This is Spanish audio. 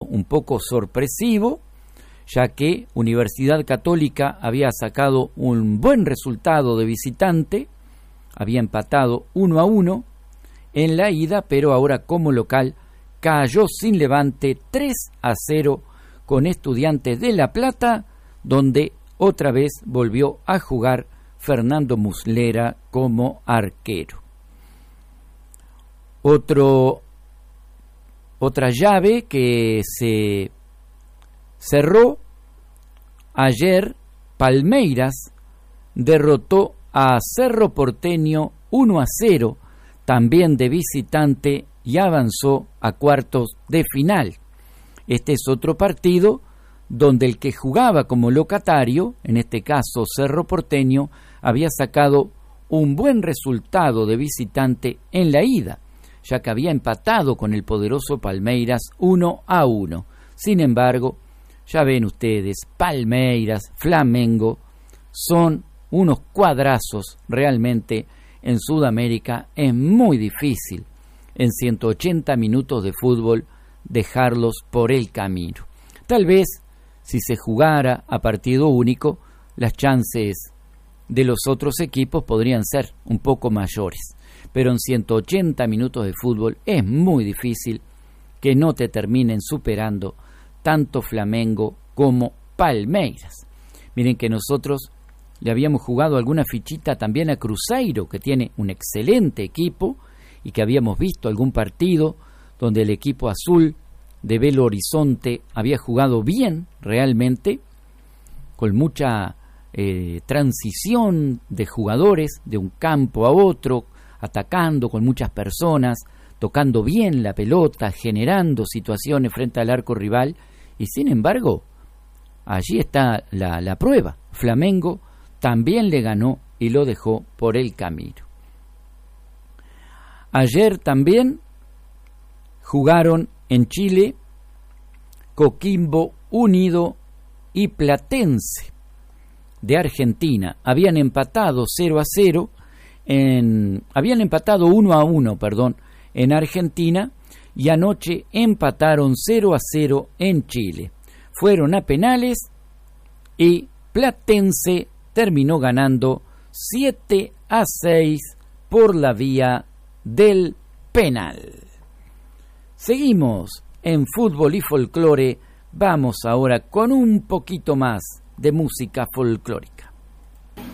un poco sorpresivo, ya que Universidad Católica había sacado un buen resultado de visitante, había empatado 1-1 en la ida, pero ahora como local cayó sin Levante 3-0 con Estudiantes de La Plata, donde otra vez volvió a jugar Fernando Muslera como arquero. Otra llave que se cerró ayer, Palmeiras derrotó a Cerro Porteño 1-0, también de visitante, y avanzó a cuartos de final. Este es otro partido donde el que jugaba como locatario, en este caso Cerro Porteño, había sacado un buen resultado de visitante en la ida, ya que había empatado con el poderoso Palmeiras 1-1. Sin embargo, ya ven ustedes, Palmeiras, Flamengo, son unos cuadrazos realmente. En Sudamérica es muy difícil en 180 minutos de fútbol dejarlos por el camino. Tal vez si se jugara a partido único, las chances de los otros equipos podrían ser un poco mayores, pero en 180 minutos de fútbol es muy difícil que no te terminen superando tanto Flamengo como Palmeiras. Miren que nosotros le habíamos jugado alguna fichita también a Cruzeiro, que tiene un excelente equipo, y que habíamos visto algún partido donde el equipo azul de Belo Horizonte había jugado bien realmente, con mucha transición de jugadores de un campo a otro, atacando con muchas personas, tocando bien la pelota, generando situaciones frente al arco rival, y sin embargo, allí está la prueba. Flamengo también le ganó y lo dejó por el camino. Ayer también jugaron en Chile Coquimbo Unido y Platense de Argentina. Habían empatado 0-0, habían empatado 1-1, en Argentina, y anoche empataron 0-0 en Chile. Fueron a penales y Platense terminó ganando 7-6 por la vía del penal. Seguimos en Fútbol y Folclore. Vamos ahora con un poquito más de música folclórica.